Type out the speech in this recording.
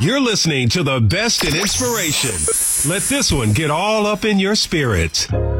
You're listening to the best in inspiration. Let this one get all up in your spirit.